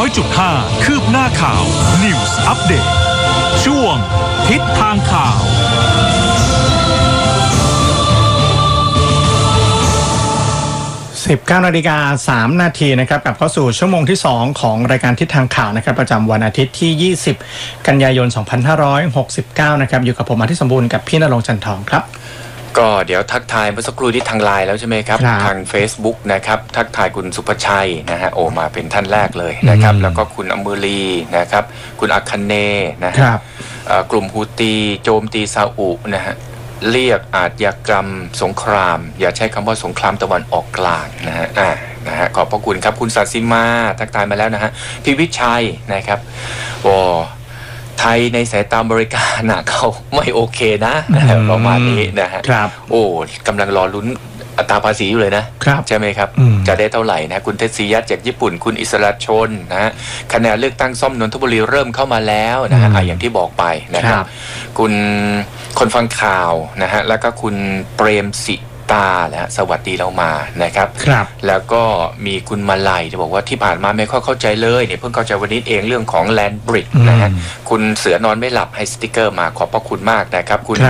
100.5 คืบหน้าข่าว News Update ช่วงทิศทางข่าว 19:03 น.นะครับกลับเข้าสู่ชั่วโมงที่2ของรายการทิศทางข่าวนะครับประจำวันอาทิตย์ที่20กันยายน2569นะครับอยู่กับผมอาทิตย์สมบูรณ์กับพี่ณรงค์จันทองครับก็เดี๋ยวทักทายเมื่อสักครู่ที่ทางไลน์แล้วใช่ไหมครับทาง Facebook นะครับทักทายคุณสุภชัยนะฮะโอมาเป็นท่านแรกเลยนะครับแล้วก็คุณอมรีนะครับคุณอัคเนนะครับกลุ่มฮูตีโจมตีซาอุนะฮะเรียกอาชญากรรมสงครามอย่าใช้คำว่าสงครามตะวันออกกลางนะฮะขอบพระคุณครับคุณศาสิมาทักทายมาแล้วนะฮะพี่วิชัยนะครับไทยในสายตาบริการนะเขาไม่โอเคนะประมาณนี้นะฮะโอ้กำลังรอลุ้นอัตราภาษีอยู่เลยนะใช่ไหมครับจะได้เท่าไหร่นะคุณเทศิยัตจากญี่ปุ่นคุณอิสระชนนะฮะคะแนนเลือกตั้งซ่อมนนทบุรีเริ่มเข้ามาแล้วนะฮะอย่างที่บอกไปนะครับคุณคนฟังข่าวนะฮะแล้วก็คุณเปรมสิตาและสวัสดีเรามานะครับแล้วก็มีคุณมาลัยจะบอกว่าที่ผ่านมาไม่ค่อยเข้าใจเลยเนี่ยเพิ่งเข้าใจวันนี้เองเรื่องของแลนด์บริดจ์นะฮะคุณเสือนอนไม่หลับให้สติกเกอร์มาขอบพระคุณมากนะครับคุณ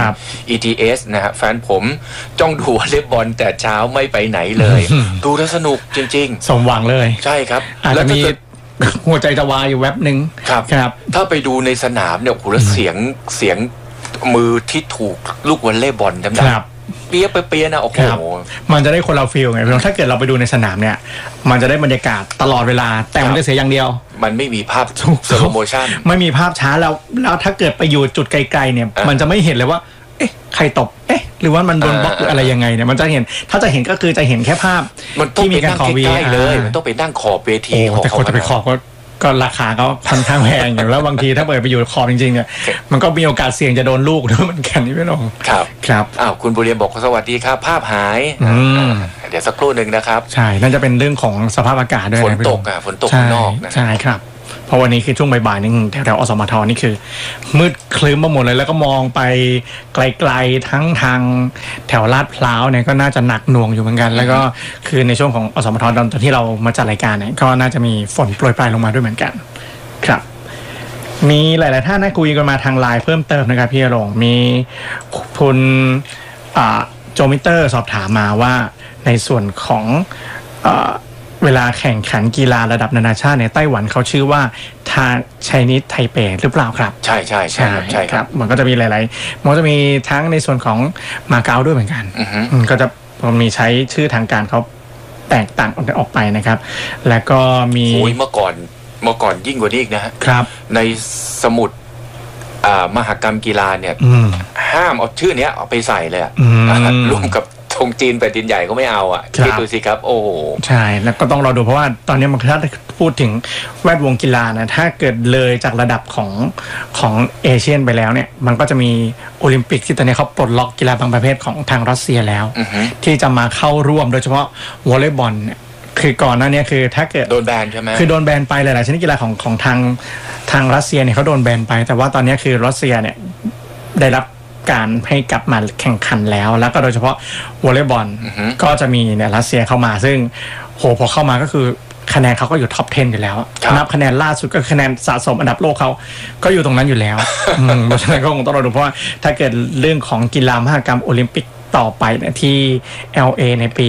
ETS นะฮะแฟนผมจ้องดูวอลเลย์บอลแต่เช้าไม่ไปไหนเลยดูแล้วสนุกจริงๆสมหวังเลยใช่ครับแล้วมีหัวใจจะวายอยู่แวบนึงครับถ้าไปดูในสนามเนี่ยโอ้โหแล้วเสียงมือที่ถูกลูกวอลเลย์บอลจำได้เปียนะโอ้โหมันจะได้คนเราฟีลไงถ้าเกิดเราไปดูในสนามเนี่ยมันจะได้บรรยากาศตลอดเวลาแต่มันจะเสียอย่างเดียวมันไม่มีภาพสโลโมชั่นไม่มีภาพช้าแล้วถ้าเกิดไปอยู่จุดไกลๆเนี่ยมันจะไม่เห็นเลยว่าเอ๊ะใครตบเอ๊ะหรือว่ามันโดนบล็อกอะไรยังไงเนี่ยมันจะเห็นถ้าจะเห็นก็คือจะเห็นแค่ภาพที่มีการขอวีเลยมันต้องไปนั่งขอบเวทีแต่คนจะไปขอบก็ราคาก็ค่อนข้างแพงอยู่แล้วบางทีถ้าเปิดไปอยู่ขอบจริงๆเนี่ยมันก็มีโอกาสเสี่ยงจะโดนลูกด้วยเหมือนกันนี่พี่น้องครับคุณบุเรียนบอกสวัสดีครับภาพหายเดี๋ยวสักครู่หนึ่งนะครับใช่น่าจะเป็นเรื่องของสภาพอากาศด้วยฝนตกข้างนอกใช่ครับเพราะวันนี้คือช่วงบ่ายๆนึงแถวๆอสมทนี่คือมืดคลึ้มมาหมดเลยแล้วก็มองไปไกลๆทั้งทางแถวลาดพร้าวเนี่ยก็น่าจะหนักหน่วงอยู่เหมือนกันแล้วก็คือในช่วงของอสมทตอนที่เรามาจัดรายการเนี่ยก็น่าจะมีฝนโปรยปลายลงมาด้วยเหมือนกันครับมีหลายๆท่านคุยกันมาทางไลน์เพิ่มเติมนะครับพี่อรงค์มีคุณโจมิเตอร์สอบถามมาว่าในส่วนของเวลาแข่งขันกีฬาระดับนานาชาติในไต้หวันเขาชื่อว่าทาไชนีสไทเปหรือเปล่าครับใช่ครับมันก็จะมีหลายๆมันก็จะมีทั้งในส่วนของมาเก๊าด้วยเหมือนกันก็จะมีใช้ชื่อทางการเขาแตกต่างออกไปนะครับแล้วก็มีเมื่อก่อนยิ่งกว่านี้อีกนะฮะในสมุดมหกรรมกีฬาเนี่ยห้ามเอาชื่อเนี้ยเอาไปใส่เลยรวมกับธงจีนแผ่นดินใหญ่ก็ไม่เอาคิดดูสิครับโอ้โหใช่แล้วก็ต้องรอดูเพราะว่าตอนนี้มันถ้าพูดถึงแวดวงกีฬานะถ้าเกิดเลยจากระดับของเอเชียนไปแล้วเนี่ยมันก็จะมีโอลิมปิกที่ตอนนี้เขาปลดล็อกกีฬาบางประเภทของทางรัสเซียแล้วที่จะมาเข้าร่วมโดยเฉพาะวอลเลย์บอลเนี่ยคือก่อนหน้านี้คือถ้าเกิดโดนแบนใช่ไหมคือโดนแบนไปหลายๆชนิดกีฬาของทางรัสเซียเนี่ยเขาโดนแบนไปแต่ว่าตอนนี้คือรัสเซียเนี่ยได้รับการให้กลับมาแข่งขันแล้วก็โดยเฉพาะวอลเลย์บอลก็จะมีเนี่ยรัสเซียเข้ามาซึ่งพอเข้ามาก็คือคะแนนเขาก็อยู่ท็อป 10 อยู่แล้วนับคะแนนล่าสุดก็คะแนนสะสมอันดับโลกเขาก็อยู่ตรงนั้นอยู่แล้วเพราะฉะนั้นก็คงต้องรอดูเพราะว่าถ้าเกิดเรื่องของกีฬามหกรรมโอลิมปิกต่อไปเนี่ยที่ LA ในปี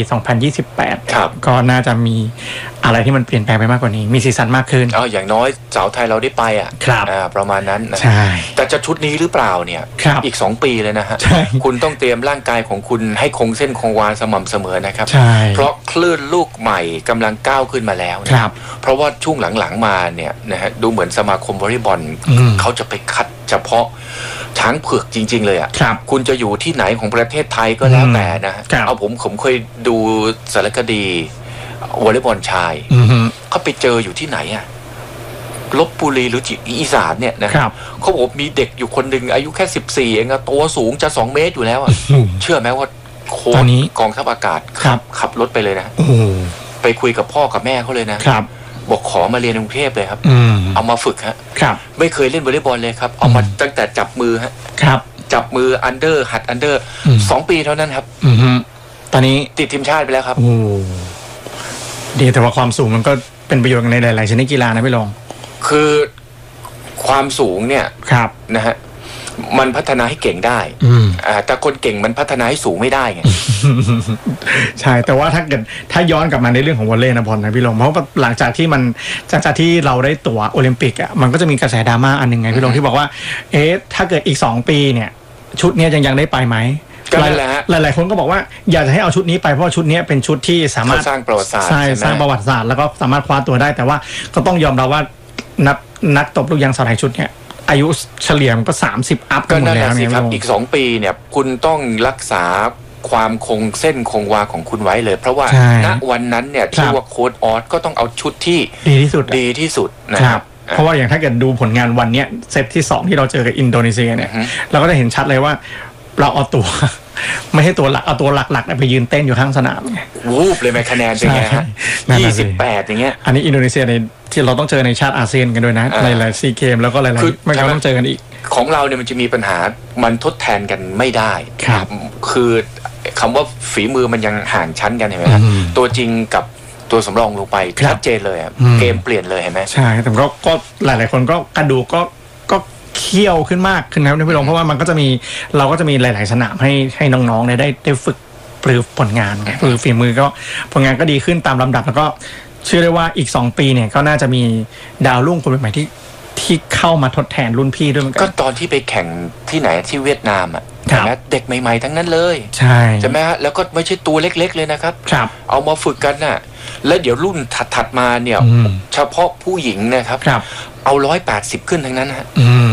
2028 ก็น่าจะมีอะไรที่มันเปลี่ยนแปลงไปมากกว่านี้มีสีสันมากขึ้นอย่างน้อยสาวไทยเราได้ไปประมาณนั้นนะแต่จะชุดนี้หรือเปล่าเนี่ยอีก2ปีเลยนะฮะคุณต้องเตรียมร่างกายของคุณให้คงเส้นคงวาสม่ำเสมอนะครับเพราะคลื่นลูกใหม่กำลังก้าวขึ้นมาแล้วนะเพราะว่าช่วงหลังๆมาเนี่ยนะฮะดูเหมือนสมาคมวอลเลย์บอลเขาจะไปคัดเฉพาะช้างเผือกจริงๆเลยคุณจะอยู่ที่ไหนของประเทศไทยก็แล้วแต่นะเอาผมเคยดูสารคดีวอลเลย์บอลชายเขาไปเจออยู่ที่ไหนลพบุรีหรืออีสานเนี่ยนะเขาบอกมีเด็กอยู่คนหนึ่งอายุแค่14เองตัวสูงจะ2 เมตรอยู่แล้วเชื่อไหมว่าโค้ชกองทัพอากาศขับรถไปเลยนะไปคุยกับพ่อกับแม่เขาเลยนะบอกขอมาเรียนกรุงเทพเลยครับเอามาฝึกไม่เคยเล่นวอลเลย์บอลเลยครับเอามาตั้งแต่จับมือจับมืออันเดอร์หัดอันเดอร์2 ปีเท่านั้นครับตอนนี้ติดทีมชาติไปแล้วครับดีแต่ว่าความสูงมันก็เป็นประโยชน์ในหลายๆชนิดกีฬานะพี่ลงคือความสูงเนี่ยครับนะฮะมันพัฒนาให้เก่งได้แต่คนเก่งมันพัฒนาให้สูงไม่ได้ไงใช่แต่ว่าถ้าย้อนกลับมาในเรื่องของวอลเลย์นะบอลนะพี่ลงเพราะหลังจากที่เราได้ตั๋วโอลิมปิกอ่ะมันก็จะมีกระแสดราม่าอันนึงไงพี่ลงที่บอกว่าถ้าเกิดอีก2 ปีเนี่ยชุดนี้ยังได้ไปไหมหลายคนก็บอกว่าอยากจะให้เอาชุดนี้ไปเพราะชุดนี้เป็นชุดที่สามารถสร้างประวัติศาสตร์สร้างประวัติศาสตร์แล้วก็สามารถคว้าตัวได้แต่ว่าก็ต้องยอมรับว่านักตบลูกยางสาวไทยชุดเนี้ยอายุเฉลี่ยมันก็30อัพกันหมดแล้วเนี่ยครับอีก2 ปีเนี่ยคุณต้องรักษาความคงเส้นคงวาของคุณไว้เลยเพราะว่าณวันนั้นเนี่ยที่ว่าโค้ชออสก็ต้องเอาชุดที่ดีที่สุดนะครับเพราะว่าอย่างถ้าเกิดดูผลงานวันนี้เซตที่2ที่เราเจอกับอินโดนีเซียเนี่ยเราก็จะเห็นชัดเลยว่าเราเอาตัวไม่ใช่ตัวหลักเอาตัวหลักๆไปยืนเต้นอยู่ข้างสนามวูบเลยไหมคะแนนเป็นไงฮะ28อย่างเงี้ยอันนี้อินโดนีเซียในที่เราต้องเจอในชาติอาเซียนกันด้วยนะหลายๆซีเกมแล้วก็หลายๆไม่ต้องเจอกันอีกของเราเนี่ยมันจะมีปัญหามันทดแทนกันไม่ได้คือคำว่าฝีมือมันยังห่างชั้นกันเห็นไหมฮะตัวจริงกับตัวสำรองลงไปชัดเจนเลยเกมเปลี่ยนเลยเห็นไหมใช่แต่ก็หลายๆคนก็กระดูกก็เคี่ยวขึ้นมากขึ้นนะพี่ลงเพราะว่ามันก็จะมีเราก็จะมีหลายๆสนามให้น้องๆได้ฝึกปรือผลงานปรือฝีมือก็ผลงานก็ดีขึ้นตามลำดับแล้วก็เชื่อได้ว่าอีก2 ปีเนี่ยก็น่าจะมีดาวรุ่งคนใหม่ที่เข้ามาทดแทนรุ่นพี่ด้วยก็ตอนที่ไปแข่งที่ไหนที่เวียดนามอ่ะนะเด็กใหม่ๆทั้งนั้นเลยใช่ไหมฮะแล้วก็ไม่ใช่ตัวเล็กๆเลยนะครับเอามาฝึกกันน่ะแล้วเดี๋ยวรุ่นถัดมาเนี่ยเฉพาะผู้หญิงนะครับเอา180ขึ้นทั้งนั้นฮะ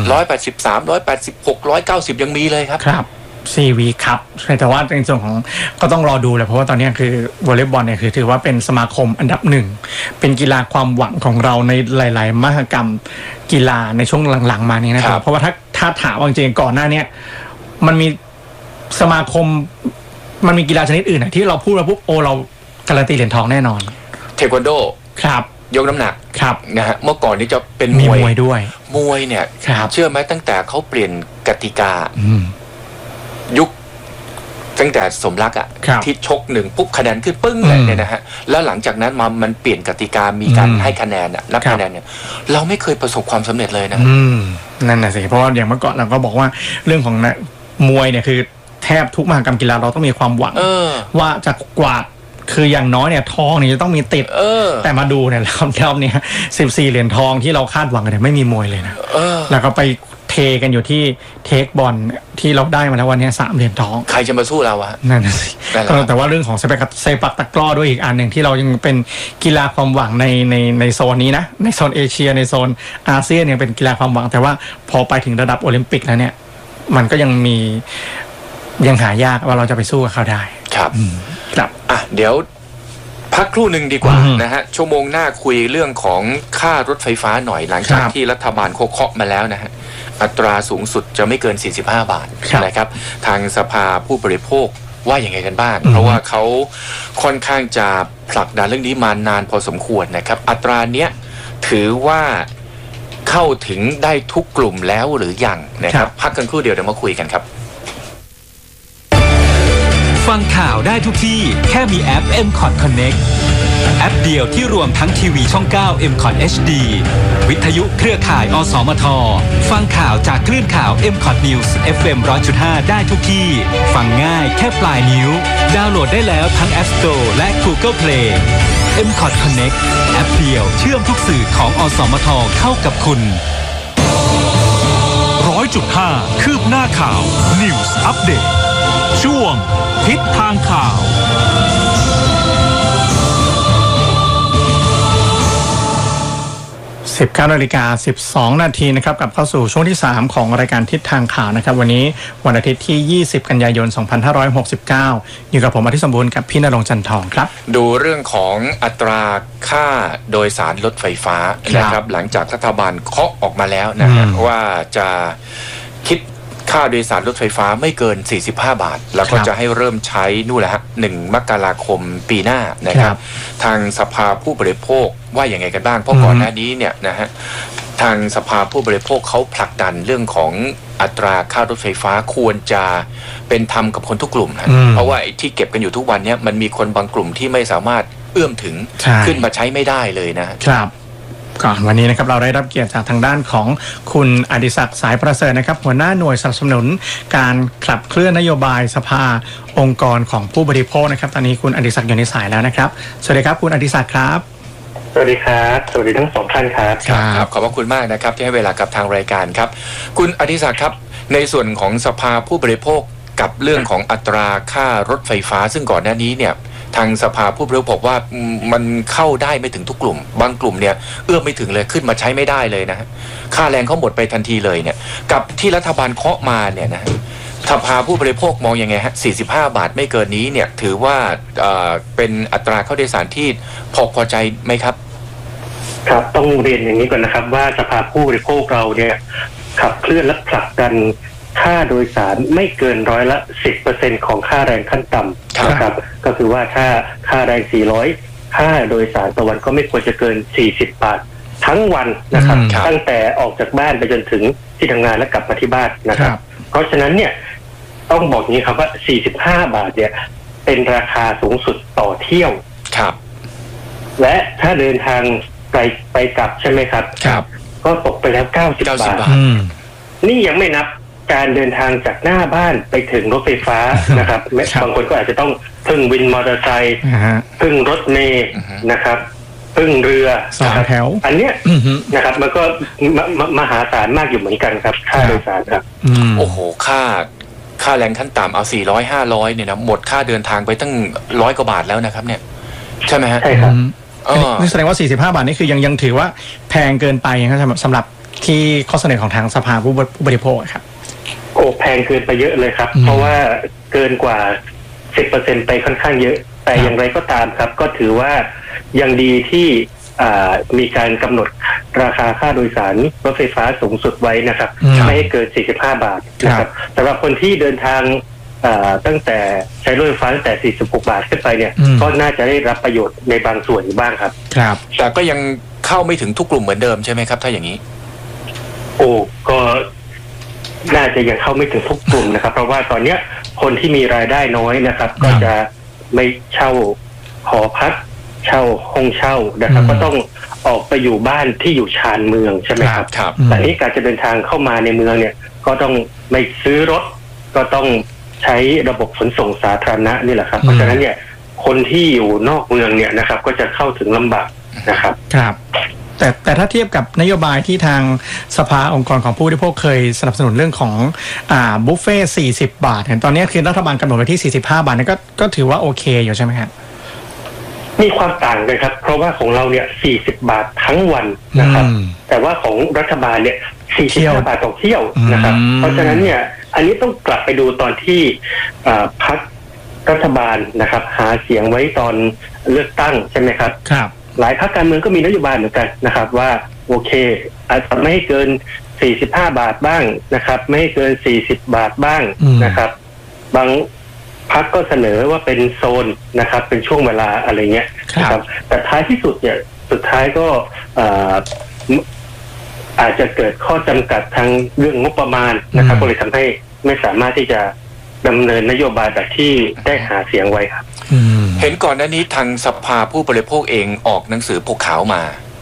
183 186 190ยังมีเลยครับ CV ครับแต่ว่าในส่วนของก็ต้องรอดูแหละเพราะว่าตอนนี้คือวอลเลย์บอลเนี่ยคือถือว่าเป็นสมาคมอันดับ1เป็นกีฬาความหวังของเราในหลายๆมหกรรมกีฬาในช่วงหลังๆมานี้นะครับเพราะว่าถ้าถามจริงๆก่อนหน้านี้มันมีสมาคมมันมีกีฬาชนิดอื่นที่เราพูดมาปุ๊บเราการันตีเหรียญทองแน่นอนเทควันโดครับยกน้ำหนักนะฮะเมื่อก่อนนี้จะเป็นมวยด้วยมวยเนี่ยเชื่อไหมตั้งแต่เขาเปลี่ยนกติกายุคตั้งแต่สมรักอ่ะที่ชก1ปุ๊บคะแนนขึ้นปึ้งเลยเนี่ยนะฮะแล้วหลังจากนั้นมันเปลี่ยนกติกามีการให้คะแนนอ่ะนับคะแนนเนี่ยเราไม่เคยประสบความสำเร็จเลยนะนั่นน่ะสิเพราะว่าอย่างเมื่อก่อนเราก็บอกว่าเรื่องของมวยเนี่ยคือแทบทุกมหกรรมกีฬาเราต้องมีความหวังว่าจะกวาดคืออย่างน้อยเนี่ยทองนี่จะต้องมีติดแต่มาดูเนี่ยรอบนี้14 เหรียญทองที่เราคาดหวังกันเนี่ยไม่มีมวยเลยนะแล้วก็ไปเทกันอยู่ที่เทคบอลที่เราได้มาแล้ววันนี้3 เหรียญทองใครจะมาสู้เราอะนั่นน่ะสิแต่ว่าเรื่องของเซปักตะกร้อด้วยอีกอันหนึ่งที่เรายังเป็นกีฬาความหวังในโซนนี้นะในโซนเอเชียในโซนอาเซียนเนี่ยเป็นกีฬาความหวังแต่ว่าพอไปถึงระดับโอลิมปิกแล้วเนี่ยมันก็ยังหายากว่าเราจะไปสู้กับเขาได้ครับเดี๋ยวพักครู่หนึ่งดีกว่านะฮะชั่วโมงหน้าคุยเรื่องของค่ารถไฟฟ้าหน่อยหลังจากที่รัฐบาลเคาะมาแล้วนะฮะอัตราสูงสุดจะไม่เกิน45 บาทนะครับทางสภาผู้บริโภคว่าอย่างไงกันบ้างเพราะว่าเขาค่อนข้างจะผลักดันเรื่องนี้มานานพอสมควรนะครับอัตราเนี้ยถือว่าเข้าถึงได้ทุกกลุ่มแล้วหรือยังนะครับพักกันครู่เดียวเดี๋ยวมาคุยกันครับฟังข่าวได้ทุกที่แค่มีแอป MCOT Connect แอปเดียวที่รวมทั้งทีวีช่อง9 MCOT HD วิทยุเครือข่ายอสมทฟังข่าวจากคลื่นข่าว MCOT News FM 100.5 ได้ทุกที่ฟังง่ายแค่ปลายนิ้วดาวน์โหลดได้แล้วทั้ง App Store และ Google Play MCOT Connect แอปเดียวเชื่อมทุกสื่อของอสมทเข้ากับคุณ 100.5 คืบหน้าข่าว News Update ช่วงทิศทางข่าว 19:12 นาทีนะครับกลับเข้าสู่ช่วงที่3ของรายการทิศทางข่าวนะครับวันนี้วันอาทิตย์ที่20 กันยายน 2569อยู่กับผมอธิสมบูรณ์กับพี่ณรงค์จันทองครับดูเรื่องของอัตราค่าโดยสารรถไฟฟ้านะครับหลังจากรัฐบาลเคาะออกมาแล้วนะฮะว่าจะคิดค่าโดยสารรถไฟฟ้าไม่เกิน45 บาทแล้วก็จะให้เริ่มใช้นู่นแหละฮะ1 มกราคมปีหน้านะครับทางสภาผู้บริโภคว่าอย่างไรกันบ้างเพราะก่อนหน้านี้เนี่ยนะฮะทางสภาผู้บริโภคเขาผลักดันเรื่องของอัตราค่ารถไฟฟ้าควรจะเป็นธรรมกับคนทุกกลุ่มนะเพราะว่าที่เก็บกันอยู่ทุกวันนี้มันมีคนบางกลุ่มที่ไม่สามารถเอื้อมถึงขึ้นมาใช้ไม่ได้เลยนะครับก่อนวันนี้นะครับเราได้รับเกียรติจากทางด้านของคุณอดิศักดิ์สายประเสริฐนะครับหัวหน้าหน่วยสนับสนุนการขับเคลื่อนนโยบายสภาองค์กรของผู้บริโภคนะครับตอนนี้คุณอดิศักดิ์อยู่ในสายแล้วนะครับสวัสดีครับคุณอดิศักดิ์ครับสวัสดีครับสวัสดีทั้งสองท่านครับครับขอบพระคุณมากนะครับที่ให้เวลากับทางรายการครับคุณอดิศักดิ์ครับในส่วนของสภาผู้บริโภคกับเรื่องของอัตราค่ารถไฟฟ้าซึ่งก่อนหน้านี้เนี่ยทางสภาผู้บริโภคบอกว่ามันเข้าได้ไม่ถึงทุกกลุ่มบางกลุ่มเนี่ยเอื้อมไม่ถึงเลยขึ้นมาใช้ไม่ได้เลยนะค่าแรงเขาหมดไปทันทีเลยเนี่ยกับที่รัฐบาลเคาะมาเนี่ยนะสภาผู้บริโภคมองยังไงฮะ45 บาทไม่เกินนี้เนี่ยถือว่าเป็นอัตราค่าโดยสารที่พอใจไหมครับครับต้องเรียนอย่างนี้ก่อนนะครับว่าสภาผู้บริโภคเราเนี่ยขับเคลื่อนและผลักดันค่าโดยสารไม่เกิน10% ของค่าแรงขั้นต่ำนะครับก็คือว่าถ้าค่าแรง400ค่าโดยสารต่อวันก็ไม่ควรจะเกิน40 บาททั้งวันนะครับตั้งแต่ออกจากบ้านไปจนถึงที่ทำงานและกลับมาที่บ้านนะครับเพราะฉะนั้นเนี่ยต้องบอกอย่างนี้ครับว่า45 บาทเนี่ยเป็นราคาสูงสุดต่อเที่ยวครับและถ้าเดินทางไปกลับใช่ไหมครับก็ตกไปแล้ว90 บาทนี่ยังไม่นับการเดินทางจากหน้าบ้านไปถึงรถไฟฟ้านะครับบางคนก็อาจจะต้องพึ่งวินมอเตอร์ไซค์พึ่งรถเมล์นะครับพึ่งเรือแถวอันเนี้ยนะครับมันก็มหาศาลมากอยู่เหมือนกันครับค่าโดยสารครับโอ้โหค่าแรงขั้นต่ำเอา400-500เนี่ยนะหมดค่าเดินทางไปตั้ง100 กว่าบาทแล้วนะครับเนี่ยใช่ไหมฮะใช่ครับนี่แสดงว่า45 บาทนี่คือยังถือว่าแพงเกินไปนะครับสำหรับที่ข้อเสนอของทางสภาผู้บริโภคครับโอ้แพงเกินไปเยอะเลยครับเพราะว่าเกินกว่า10%ไปค่อนข้างเยอะแต่อย่างไรก็ตามครับก็ถือว่ายังดีที่มีการกำหนดราคาค่าโดยสารรถไฟฟ้าสูงสุดไว้นะครับไม่ให้เกิน45 บาทนะครับสำหรับคนที่เดินทางตั้งแต่ใช้รถไฟฟ้าตั้งแต่46 บาทขึ้นไปเนี่ยก็น่าจะได้รับประโยชน์ในบางส่วนบ้างครับครับแต่ก็ยังเข้าไม่ถึงทุกกลุ่มเหมือนเดิมใช่ไหมครับถ้าอย่างนี้โอ้ก็น่าจะยังเข้าไม่ถึงทุกกลุ่มนะครับเพราะว่าตอนนี้คนที่มีรายได้น้อยนะครับก็จะไม่เช่าหอพักเช่าห้องเช่านะครับก็ต้องออกไปอยู่บ้านที่อยู่ชานเมืองใช่ไหมครับแต่นี้การจะเดินทางเข้ามาในเมืองเนี่ยก็ต้องไม่ซื้อรถก็ต้องใช้ระบบขนส่งสาธารณะนี่แหละครับเพราะฉะนั้นเนี่ยคนที่อยู่นอกเมืองเนี่ยนะครับก็จะเข้าถึงลำบากนะครับครับแต่ถ้าเทียบกับนโยบายที่ทางสภาองค์กรของผู้บริโภคเคยสนับสนุนเรื่องของบุฟเฟ่40 บาทตอนนี้คือรัฐบาลกำหนดไว้ที่45 บาทนั่นก็ถือว่าโอเคอยู่ใช่ไหมครับมีความต่างกันครับเพราะว่าของเราเนี่ย40 บาททั้งวันนะครับแต่ว่าของรัฐบาลเนี่ย45 บาทต่อเที่ยวนะครับเพราะฉะนั้นเนี่ยอันนี้ต้องกลับไปดูตอนที่พรรครัฐบาลนะครับหาเสียงไว้ตอนเลือกตั้งใช่ไหมครับครับหลายพรรคการเมืองก็มีนโยบายเหมือนกันนะครับว่าโอเคอาจจะไม่ให้เกิน45 บาทบ้างนะครับไม่ให้เกิน40 บาทบ้างนะครับบางพรรคก็เสนอว่าเป็นโซนนะครับเป็นช่วงเวลาอะไรเงี้ยนะครับแต่ท้ายที่สุดเนี่ยสุดท้ายก็อาจจะเกิดข้อจำกัดทางเรื่องงบประมาณนะครับก็เลยทำให้ไม่สามารถที่จะดำเนินนโยบายแบบที่ได้หาเสียงไว้ครับเห็นก่อนหน้านี้ทางสภาผู้บริโภคเองออกหนังสือปกขาวมา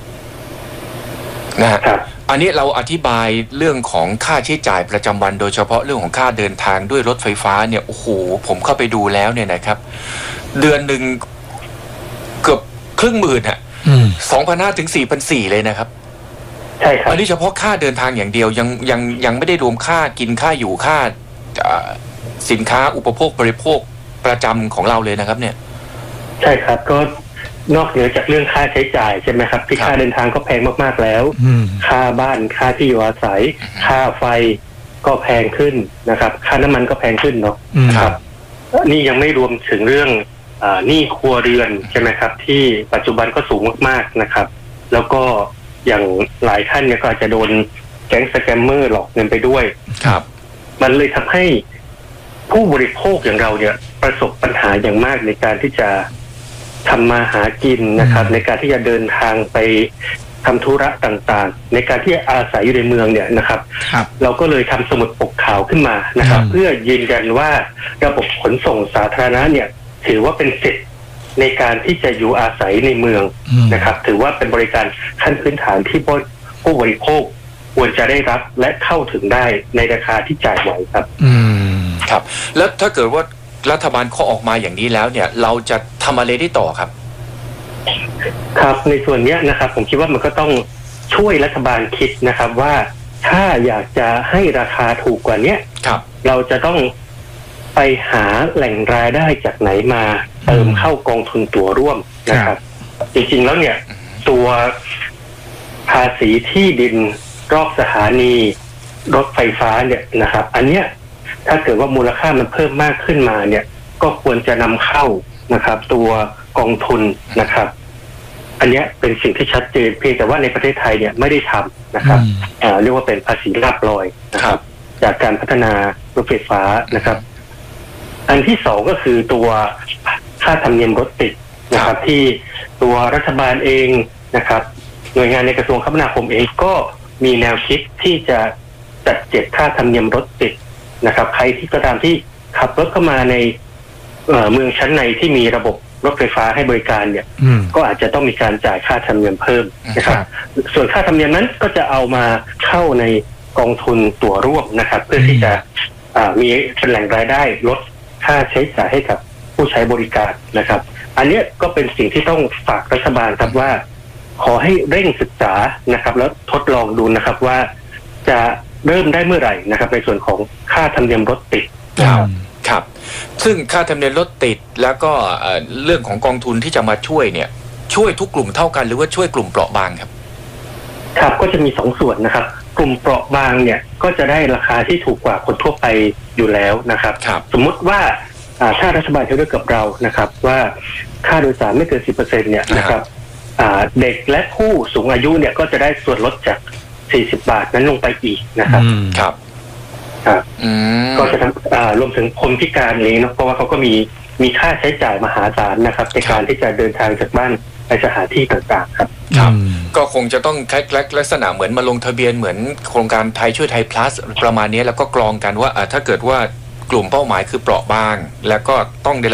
นะฮะอันนี้เราอธิบายเรื่องของค่าใช้จ่ายประจำวันโดยเฉพาะเรื่องของค่าเดินทางด้วยรถไฟฟ้าเนี่ยโอ้โหผมเข้าไปดูแล้วเนี่ยนะครับเดือนหนึ่งเกือบ10,000อ่ะ2,500 ถึง 4,400เลยนะครับใช่ครับอันนี้เฉพาะค่าเดินทางอย่างเดียวยังไม่ได้รวมค่ากินค่าอยู่ค่าสินค้าอุปโภคบริโภคประจำของเราเลยนะครับเนี่ยใช่ครับก็นอกเหนือจากเรื่องค่าใช้จ่ายใช่ไหมครับที่ค่าเดินทางก็แพงมากๆแล้วค่าบ้านค่าที่อยู่อาศัยค่าไฟก็แพงขึ้นนะครับค่าน้ำมันก็แพงขึ้นเนาะครับนี่ยังไม่รวมถึงเรื่องหนี้ครัวเรือนใช่ไหมครับที่ปัจจุบันก็สูงมากๆนะครับแล้วก็อย่างหลายท่านเนี่ยก็อาจจะโดนแก๊งสแกมเมอร์หลอกเงินไปด้วยครับมันเลยทำให้ผู้บริโภคอย่างเราเนี่ยประสบปัญหาอย่างมากในการที่จะทำมาหากินนะครับในการที่จะเดินทางไปทำธุระต่างๆในการที่อาศัยอยู่ในเมืองเนี่ยนะครับเราก็เลยทำสมุดปกขาวขึ้นมานะครับเพื่อยืนยันว่าระบบขนส่งสาธารณะเนี่ยถือว่าเป็นสิทธิ์ในการที่จะอยู่อาศัยในเมืองนะครับถือว่าเป็นบริการขั้นพื้นฐานที่ผู้บริโภคควรจะได้รับและเข้าถึงได้ในราคาที่จ่ายไหวครับครับแล้วถ้าเกิดว่ารัฐบาลเขาออกมาอย่างนี้แล้วเนี่ยเราจะทำอะไรได้ต่อครับครับในส่วนนี้นะครับผมคิดว่ามันก็ต้องช่วยรัฐบาลคิดนะครับว่าถ้าอยากจะให้ราคาถูกกว่านี้เราจะต้องไปหาแหล่งรายได้จากไหนมาเติมเข้ากองทุนตั๋วร่วมนะครับจริงๆแล้วเนี่ยตัวภาษีที่ดินรอบสถานีรถไฟฟ้าเนี่ยนะครับอันเนี้ยถ้าเกิดว่ามูลค่ามันเพิ่มมากขึ้นมาเนี่ยก็ควรจะนำเข้านะครับตัวกองทุนนะครับอันนี้เป็นสิ่งที่ชัดเจนเพียงแต่ว่าในประเทศไทยเนี่ยไม่ได้ทำนะครับเรียกว่าเป็นภาษีลาภลอยนะครับจากการพัฒนารถไฟฟ้านะครับอันที่สองก็คือตัวค่าธรรมเนียมรถติดนะครับที่ตัวรัฐบาลเองนะครับหน่วยงานในกระทรวงคมนาคมเองก็มีแนวคิดที่จะจัดเก็บค่าธรรมเนียมรถติดนะครับใครที่ก็ตามที่ขับรถเข้ามาในเมืองชั้นในที่มีระบบรถไฟฟ้าให้บริการเนี่ยก็อาจจะต้องมีการจ่ายค่าธรรมเนียมเพิ่มนะครับส่วนค่าธรรมเนียมนั้นก็จะเอามาเข้าในกองทุนตั๋วร่วมนะครับเพื่อที่จะมีเป็นแหล่งรายได้ลดค่าใช้จ่ายให้กับผู้ใช้บริการนะครับอันนี้ก็เป็นสิ่งที่ต้องฝากรัฐบาลครับว่าขอให้เร่งศึกษานะครับแล้วทดลองดูนะครับว่าจะเริ่มได้เมื่อไหร่นะครับในส่วนของค่าธรรมเนียมรถติดครับซึ่งค่าธรรมเนียมรถติดแล้วก็เรื่องของกองทุนที่จะมาช่วยเนี่ยช่วยทุกกลุ่มเท่ากันหรือว่าช่วยกลุ่มเปราะบางครับครับก็จะมีสองส่วนนะครับกลุ่มเปราะบางเนี่ยก็จะได้ราคาที่ถูกกว่าคนทั่วไปอยู่แล้วนะครับสมมุติว่าถ้ารัฐบาลจะเลือกกับเรานะครับว่าค่าโดยสารไม่เกิน 10% เนี่ยนะครับเด็กและผู้สูงอายุเนี่ยก็จะได้ส่วนลดจาก40 บาทนั้นลงไปอีกนะครับครับก็จะรวมถึงคนพิการเองนะเพราะว่าเขาก็มีค่าใช้จ่ายมหาศาลนะครับในการที่จะเดินทางจากบ้านไปสถานที่ต่างๆครับก็คงจะต้องคล้ายๆลักษณะเหมือนมาลงทะเบียนเหมือนโครงการไทยช่วยไทย plus ประมาณนี้แล้วก็กรองกันว่าถ้าเกิดว่ากลุ่มเป้าหมายคือเปราะบางแล้วก็ต้องได้รับ